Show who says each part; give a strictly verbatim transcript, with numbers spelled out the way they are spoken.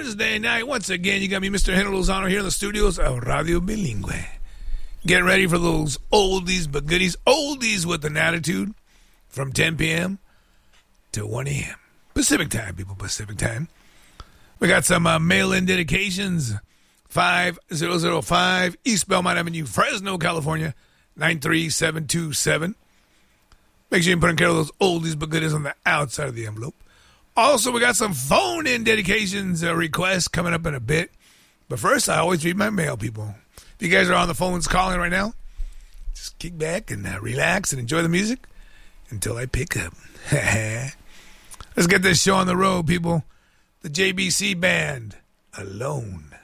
Speaker 1: Wednesday night. Once again, you got me, Mister Henry Lozano, here in the studios of Radio Bilingüe. Get ready for those oldies but goodies. Oldies with an attitude from ten p.m. to one a.m. Pacific time, people, Pacific time. We got some uh, mail-in dedications. five thousand five East Belmont Avenue, Fresno, California, nine three seven two seven. Make sure you put in care of those oldies but goodies on the outside of the envelope. Also, we got some phone-in dedications uh, requests coming up in a bit. But first, I always read my mail, people. If you guys are on the phones calling right now, just kick back and uh, relax and enjoy the music until I pick up. Let's get this show on the road, people. The J B C Band, Alone.